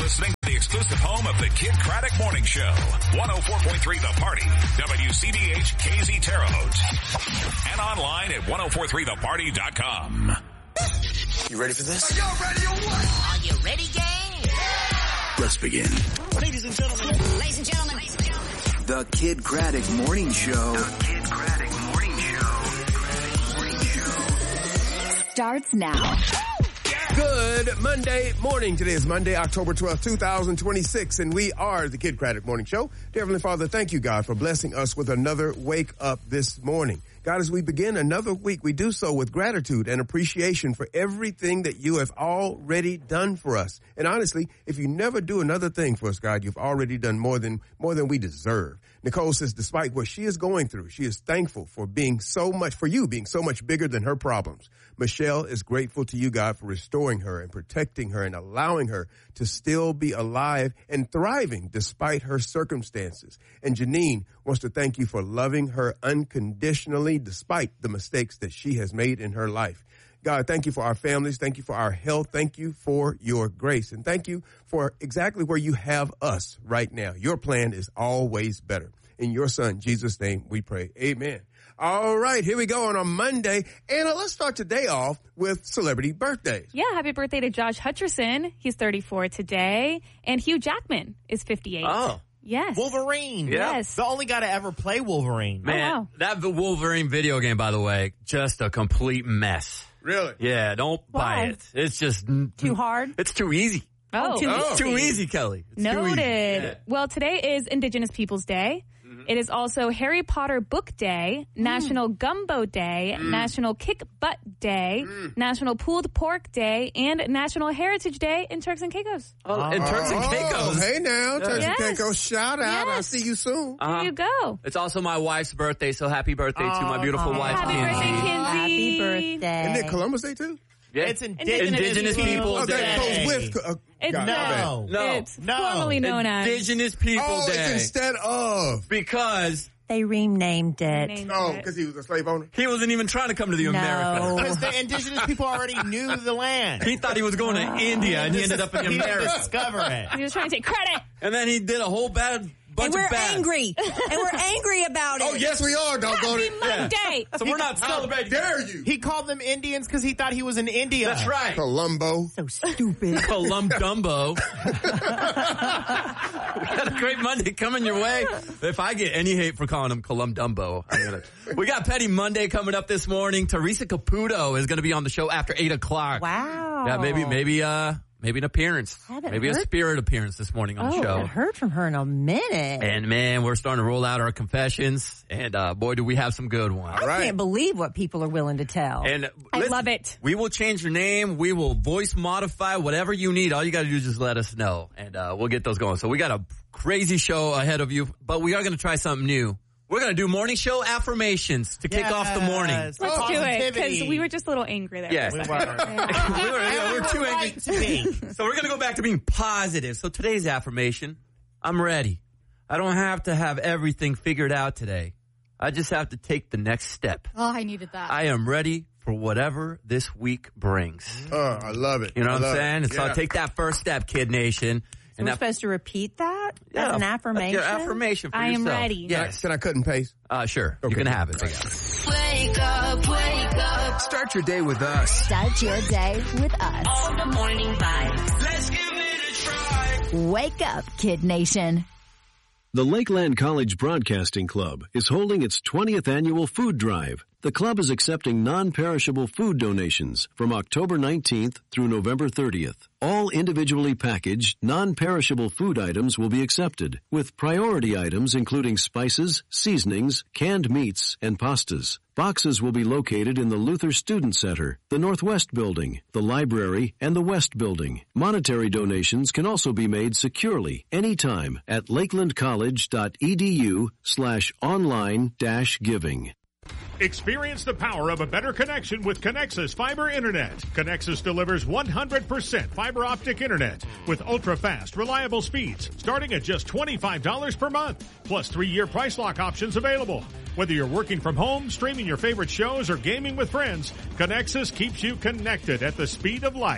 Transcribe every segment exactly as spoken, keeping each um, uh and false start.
listening to the exclusive home of the Kid Craddock Morning Show. one oh four point three The Party. W C B H K Z Terre Haute. And online at ten forty-three the party dot com. You ready for this? Are y'all ready or what? Are you ready, gang? Yeah. Let's begin. Ladies and gentlemen. Ladies and gentlemen. Ladies and gentlemen. The Kid Craddock Morning Show. The Kid Craddock Morning Show. Morning Show. Starts now. Good Monday morning. Today is Monday, October twelfth, twenty twenty-six, and we are the Kid Craddock Morning Show. Dear Heavenly Father, thank you, God, for blessing us with another wake up this morning. God, as we begin another week, we do so with gratitude and appreciation for everything that you have already done for us. And honestly, if you never do another thing for us, God, you've already done more than more than we deserve. Nicole says, despite what she is going through, she is thankful for being so much, for you being so much bigger than her problems. Michelle is grateful to you, God, for restoring her and protecting her and allowing her to still be alive and thriving despite her circumstances. And Janine wants to thank you for loving her unconditionally despite the mistakes that she has made in her life. God, thank you for our families. Thank you for our health. Thank you for your grace. And thank you for exactly where you have us right now. Your plan is always better. In your son, Jesus' name, we pray. Amen. All right, here we go on a Monday. Anna, let's start today off with celebrity birthdays. Yeah, happy birthday to Josh Hutcherson. He's thirty-four today. And Hugh Jackman is fifty-eight. Oh. Yes. Wolverine. Yes. The only guy to ever play Wolverine. Man, oh, wow. That Wolverine video game, by the way, just a complete mess. Really? Yeah, don't Why? buy it. It's just Too hard? It's too easy. Oh, too, oh. too easy, Kelly. It's Noted. Too easy. Yeah. Well, today is Indigenous Peoples Day. Mm-hmm. It is also Harry Potter Book Day, mm. National Gumbo Day, mm. National Kick Butt Day, mm. National Pulled Pork Day, and National Heritage Day in Turks and Caicos. Oh, and Turks and Caicos. Oh, hey now, Turks Yes. and Caicos, shout out. Yes. I'll see you soon. Uh-huh. There you go. It's also my wife's birthday, so happy birthday oh, to my beautiful oh. wife, Happy Kinsey. birthday, Kinsey. Happy birthday. Isn't it Columbus Day too? Yeah. It's Indigenous, Indigenous Peoples Oh, Day. that goes with. Uh, It's God, No. No. It's No. formally known as. Indigenous People Oh, Day. it's instead of. Because They renamed it. Named Oh, it. because he was a slave owner? he wasn't even trying to come to the No. America. Because the indigenous people already knew the land. He thought he was going to India, and he ended up in He didn't America. discover it. He was trying to take credit. And then he did a whole bad bunch And we're of bad. angry. And we're angry about it. Oh, yes, we are, doggone Happy it. Monday. So we're not How celebrating. dare you? He called them Indians because he thought he was in India. That's right. Columbo. So stupid. Colum Dumbo. We got a great Monday coming your way. If I get any hate for calling him Colum Dumbo, I'm gonna. We got Petty Monday coming up this morning. Teresa Caputo is going to be on the show after eight o'clock. Wow. Yeah, maybe, maybe, uh, maybe an appearance. Haven't Maybe a heard- spirit appearance this morning on Oh, the I show. haven't heard from her in a minute. And man, we're starting to roll out our confessions, and uh, boy, do we have some good ones. I right. can't believe what people are willing to tell. And I listen, love it. We will change your name. We will voice modify whatever you need. All you got to do is just let us know, and uh, we'll get those going. So we got a crazy show ahead of you, but we are going to try something new. We're going to do morning show affirmations to kick off the morning. Yes, Let's do it. positivity. Because we were just a little angry there. Yes. We we were. were, yeah, we're too angry. Right to be. So we're going to go back to being positive. So today's affirmation, I'm ready. I don't have to have everything figured out today. I just have to take the next step. Oh, I needed that. I am ready for whatever this week brings. Oh, I love it. You know I what I'm love saying? it. So Yeah. take that first step, Kid Nation. So we're that- supposed to repeat that yeah, as an affirmation? Your affirmation for I am yourself. ready. Yes. Can I cut and paste? Uh, sure. Okay. You can have it. Wake up, wake up. Start your day with us. Start your day with us. All the morning vibes. Let's give it a try. Wake up, Kid Nation. The Lakeland College Broadcasting Club is holding its twentieth annual food drive. The club is accepting non-perishable food donations from October nineteenth through November thirtieth. All individually packaged, non-perishable food items will be accepted, with priority items including spices, seasonings, canned meats, and pastas. Boxes will be located in the Luther Student Center, the Northwest Building, the Library, and the West Building. Monetary donations can also be made securely anytime at lakelandcollege.edu slash online dash giving. Experience the power of a better connection with Connexus Fiber Internet. Connexus delivers one hundred percent fiber optic internet with ultra-fast, reliable speeds starting at just twenty-five dollars per month, plus three-year price lock options available. Whether you're working from home, streaming your favorite shows, or gaming with friends, Connexus keeps you connected at the speed of light.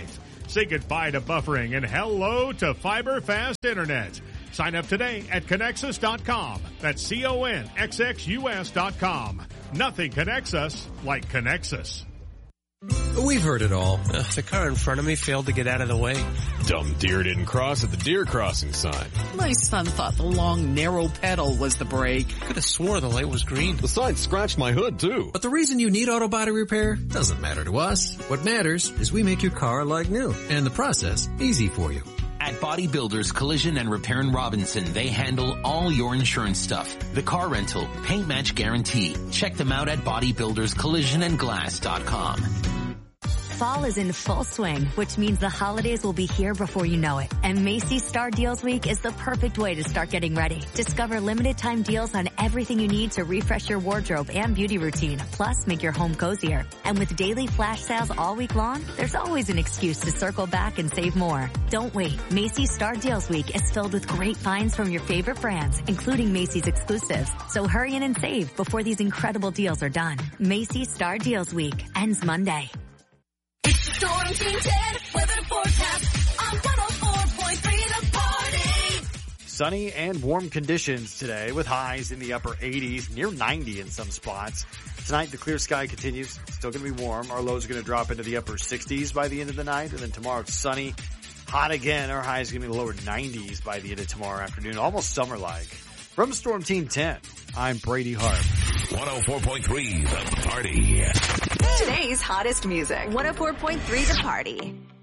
Say goodbye to buffering and hello to fiber fast internet. Sign up today at Connexus dot com. That's C O N X X U S dot com. Nothing connects us like Connexus. We've heard it all. Uh, the car in front of me failed to get out of the way. Dumb deer didn't cross at the deer crossing sign. My son thought the long, narrow pedal was the brake. Could have swore the light was green. The sign scratched my hood, too. But the reason you need auto body repair doesn't matter to us. What matters is we make your car like new, and the process easy for you. At Body Builders Collision and Repair in Robinson, they handle all your insurance stuff. The car rental, paint match guarantee. Check them out at body builders collision and glass dot com. Fall is in full swing, which means the holidays will be here before you know it. And Macy's Star Deals Week is the perfect way to start getting ready. Discover limited time deals on everything you need to refresh your wardrobe and beauty routine, plus make your home cozier. And with daily flash sales all week long, there's always an excuse to circle back and save more. Don't wait. Macy's Star Deals Week is filled with great finds from your favorite brands, including Macy's exclusives. So hurry in and save before these incredible deals are done. Macy's Star Deals Week ends Monday. Storm Team ten, weather forecast on one oh four point three The Party. Sunny and warm conditions today with highs in the upper eighties, near ninety in some spots. Tonight, the clear sky continues. Still going to be warm. Our lows are going to drop into the upper sixties by the end of the night. And then tomorrow it's sunny, hot again. Our highs are going to be the lower nineties by the end of tomorrow afternoon. Almost summer-like. From Storm Team ten, I'm Brady Hart. one oh four point three The Party. Today's hottest music. one oh four point three The Party.